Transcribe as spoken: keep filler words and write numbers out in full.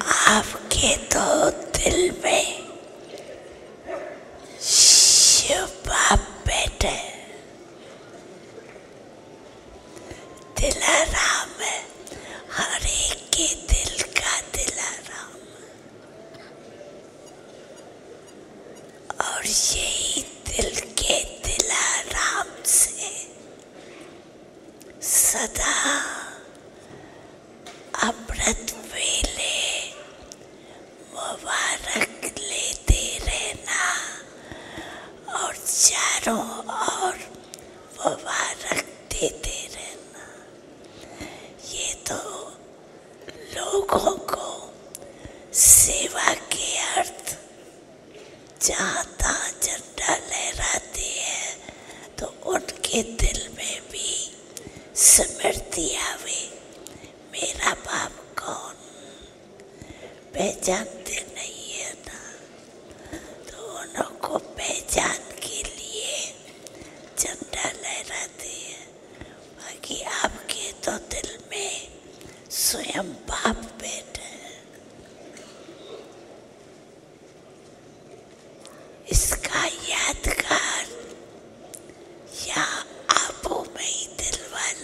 आपके तो दिल में शिव बाप बैठे, दिलाराम है, हर एक के दिल का दिलाराम। और यही दिल के दिलाराम से सदा अमृत वेले मुबारक लेते रहना और चारों ओर मुबारक देते रहना। ये तो लोगों को सेवा के अर्थ जहाँ तहाँ झंडा लहराती है तो उनके दिल में भी स्मृति आवे, मेरा बाप कौन, पहचानते नहीं है ना, तो उनको पहचान के लिए झंडा लहराते हैं। बाकी आपके तो दिल में स्वयं बाप बैठे हैं। इसका यादगार यहाँ